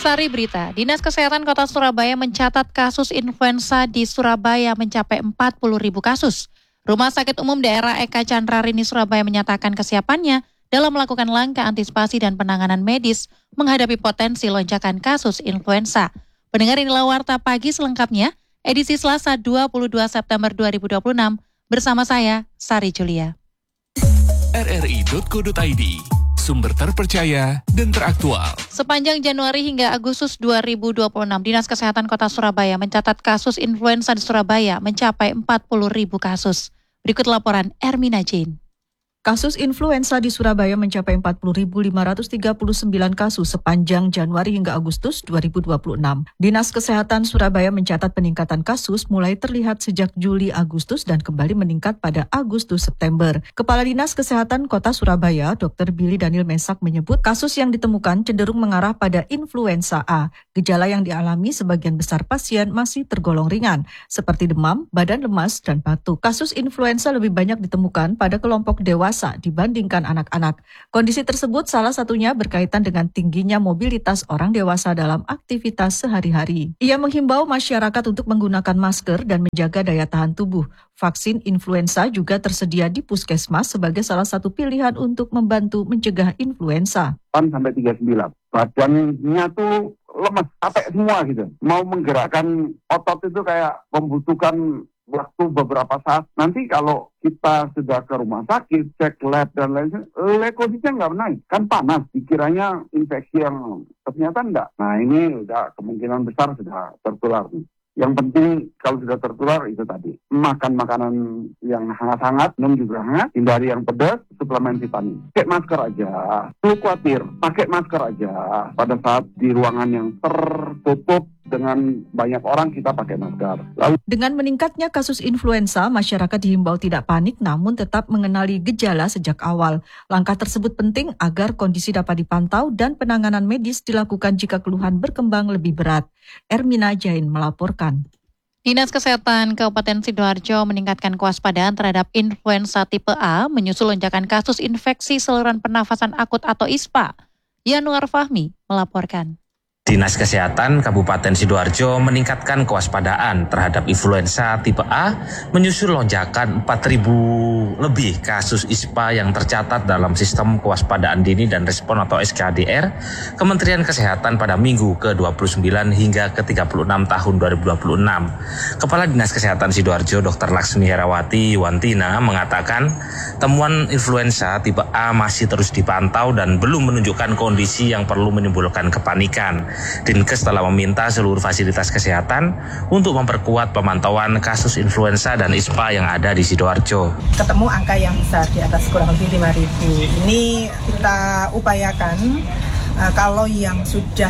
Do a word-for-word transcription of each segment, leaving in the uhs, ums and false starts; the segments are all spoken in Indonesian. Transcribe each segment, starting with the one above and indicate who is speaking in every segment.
Speaker 1: Sari berita, Dinas Kesehatan Kota Surabaya mencatat kasus influenza di Surabaya mencapai empat puluh ribu kasus. Rumah Sakit Umum Daerah Eka Chandra Rini Surabaya menyatakan kesiapannya dalam melakukan langkah antisipasi dan penanganan medis menghadapi potensi lonjakan kasus influenza. Pendengar, inilah Warta Pagi selengkapnya, edisi Selasa dua puluh dua September dua ribu dua puluh enam, bersama saya, Sari Julia.
Speaker 2: R R I titik co titik I D, sumber terpercaya dan teraktual.
Speaker 1: Sepanjang Januari hingga Agustus dua ribu dua puluh enam, Dinas Kesehatan Kota Surabaya mencatat kasus influenza di Surabaya mencapai empat puluh ribu kasus. Berikut laporan Ermina Jane.
Speaker 3: Kasus influenza di Surabaya mencapai empat puluh ribu lima ratus tiga puluh sembilan kasus sepanjang Januari hingga Agustus dua ribu dua puluh enam. Dinas Kesehatan Surabaya mencatat peningkatan kasus mulai terlihat sejak Juli Agustus dan kembali meningkat pada Agustus September. Kepala Dinas Kesehatan Kota Surabaya, Dokter Billy Daniel Mesak menyebut kasus yang ditemukan cenderung mengarah pada influenza A. Gejala yang dialami sebagian besar pasien masih tergolong ringan, seperti demam, badan lemas, dan batuk. Kasus influenza lebih banyak ditemukan pada kelompok dewasa dibandingkan anak-anak. Kondisi tersebut salah satunya berkaitan dengan tingginya mobilitas orang dewasa dalam aktivitas sehari-hari. Ia menghimbau masyarakat untuk menggunakan masker dan menjaga daya tahan tubuh. Vaksin influenza juga tersedia di puskesmas sebagai salah satu pilihan untuk membantu mencegah influenza.
Speaker 4: delapan sampai tiga puluh sembilan. Badannya tuh lemas, capek semua gitu. Mau menggerakkan otot itu kayak membutuhkan waktu beberapa saat. Nanti kalau kita sudah ke rumah sakit, cek lab dan lain-lain, leukositnya nggak naik. Kan panas, dikiranya infeksi yang ternyata enggak. Nah ini udah kemungkinan besar sudah tertular. Yang penting kalau sudah tertular itu tadi, makan makanan yang hangat-hangat, minum juga hangat, hindari yang pedas, suplemen vitamin. Pakai masker aja, perlu khawatir, pakai masker aja. Pada saat di ruangan yang tertutup dengan banyak orang kita pakai masker. Lalu
Speaker 3: dengan meningkatnya kasus influenza, masyarakat dihimbau tidak panik namun tetap mengenali gejala sejak awal. Langkah tersebut penting agar kondisi dapat dipantau dan penanganan medis dilakukan jika keluhan berkembang lebih berat. Ermina Jain melaporkan.
Speaker 1: Dinas Kesehatan Kabupaten Sidoarjo meningkatkan kewaspadaan terhadap influenza tipe A menyusul lonjakan kasus infeksi saluran pernafasan akut atau I S P A. Yanuar Fahmi melaporkan.
Speaker 5: Dinas Kesehatan Kabupaten Sidoarjo meningkatkan kewaspadaan terhadap influenza tipe A menyusul lonjakan empat ribu lebih kasus I S P A yang tercatat dalam Sistem Kewaspadaan Dini dan Respon atau S K D R Kementerian Kesehatan pada minggu ke dua puluh sembilan hingga ke tiga puluh enam tahun dua ribu dua puluh enam. Kepala Dinas Kesehatan Sidoarjo Dokter Laksmi Herawati Wantina mengatakan temuan influenza tipe A masih terus dipantau dan belum menunjukkan kondisi yang perlu menimbulkan kepanikan. Dinkes telah meminta seluruh fasilitas kesehatan untuk memperkuat pemantauan kasus influenza dan I S P A yang ada di Sidoarjo.
Speaker 6: Ketemu angka yang besar di atas kurang lebih lima ribu. Ini kita upayakan uh, kalau yang sudah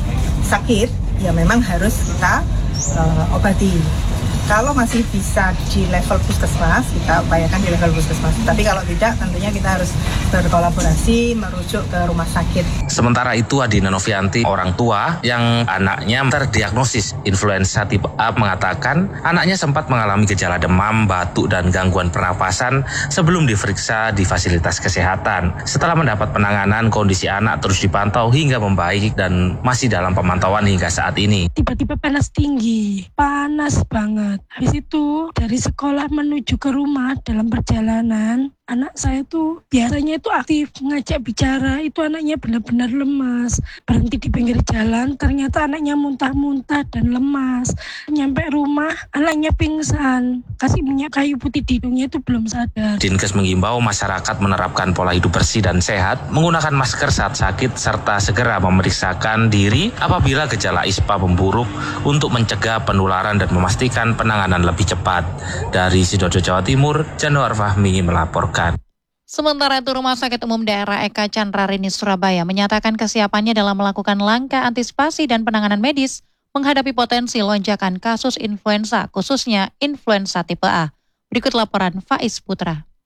Speaker 6: sakit ya memang harus kita uh, obati. Kalau masih bisa di level puskesmas, kita upayakan di level puskesmas. Tapi kalau tidak, tentunya kita harus berkolaborasi, merujuk ke rumah sakit.
Speaker 5: Sementara itu, Adina Novianti, orang tua yang anaknya terdiagnosis influenza tipe A, mengatakan anaknya sempat mengalami gejala demam, batuk, dan gangguan pernapasan sebelum diperiksa di fasilitas kesehatan. Setelah mendapat penanganan, kondisi anak terus dipantau hingga membaik dan masih dalam pemantauan hingga saat ini.
Speaker 7: Tiba-tiba panas tinggi, panas banget. Habis itu dari sekolah menuju ke rumah dalam perjalanan, anak saya tuh biasanya itu aktif, ngajak bicara, itu anaknya benar-benar lemas. Berhenti di pinggir jalan, ternyata anaknya muntah-muntah dan lemas. Nyampe rumah, anaknya pingsan. Kasih minyak kayu putih di hidungnya itu belum sadar.
Speaker 5: Dinkes mengimbau masyarakat menerapkan pola hidup bersih dan sehat, menggunakan masker saat sakit, serta segera memeriksakan diri apabila gejala I S P A memburuk untuk mencegah penularan dan memastikan penanganan lebih cepat. Dari Sidoarjo, Jawa Timur, Januar Fahmi melaporkan.
Speaker 1: Sementara itu, Rumah Sakit Umum Daerah Eka Chandra Rini Surabaya menyatakan kesiapannya dalam melakukan langkah antisipasi dan penanganan medis menghadapi potensi lonjakan kasus influenza, khususnya influenza tipe A. Berikut laporan Faiz Putra.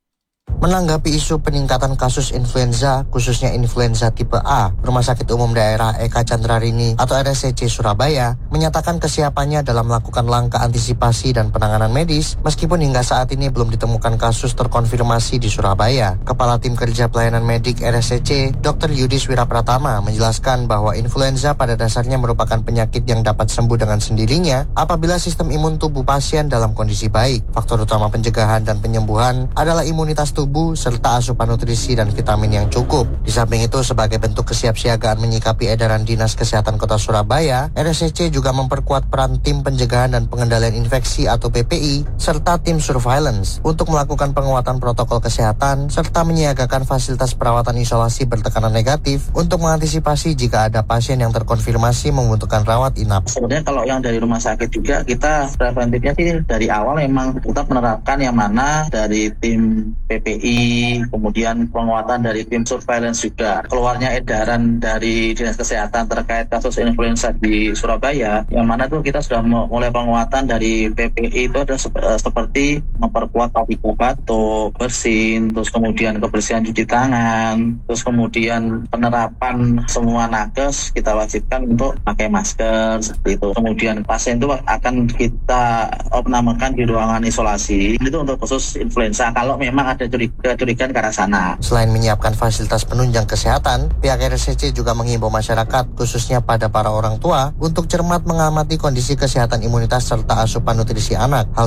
Speaker 8: Menanggapi isu peningkatan kasus influenza, khususnya influenza tipe A, Rumah Sakit Umum Daerah Eka Candrarini atau R S C C Surabaya menyatakan kesiapannya dalam melakukan langkah antisipasi dan penanganan medis, meskipun hingga saat ini belum ditemukan kasus terkonfirmasi di Surabaya. Kepala Tim Kerja Pelayanan Medik R S C C, Dokter Yudis Wirapratama, menjelaskan bahwa influenza pada dasarnya merupakan penyakit yang dapat sembuh dengan sendirinya apabila sistem imun tubuh pasien dalam kondisi baik. Faktor utama pencegahan dan penyembuhan adalah imunitas tubuh serta asupan nutrisi dan vitamin yang cukup. Di samping itu, sebagai bentuk kesiapsiagaan menyikapi edaran Dinas Kesehatan Kota Surabaya, R S C C juga memperkuat peran Tim Pencegahan dan Pengendalian Infeksi atau P P I serta Tim Surveillance untuk melakukan penguatan protokol kesehatan serta menyiagakan fasilitas perawatan isolasi bertekanan negatif untuk mengantisipasi jika ada pasien yang terkonfirmasi membutuhkan rawat inap.
Speaker 9: Sebenarnya kalau yang dari rumah sakit juga kita preventifnya sih dari awal memang kita menerapkan yang mana dari tim P P I, kemudian penguatan dari tim surveillance juga. Keluarnya edaran dari Dinas Kesehatan terkait kasus influenza di Surabaya, yang mana tuh kita sudah mulai penguatan dari P P I itu ada sep- seperti memperkuat aplikasi batuk, bersin, terus kemudian kebersihan cuci tangan, terus kemudian penerapan semua nakes kita wajibkan untuk pakai masker seperti itu. Kemudian pasien itu akan kita opnamakan di ruangan isolasi. Itu untuk khusus influenza kalau memang ada kecurigaan ke arah sana.
Speaker 8: Selain menyiapkan fasilitas penunjang kesehatan, pihak R S C C juga menghimbau masyarakat, khususnya pada para orang tua, untuk cermat mengamati kondisi kesehatan imunitas serta asupan nutrisi anak. Hal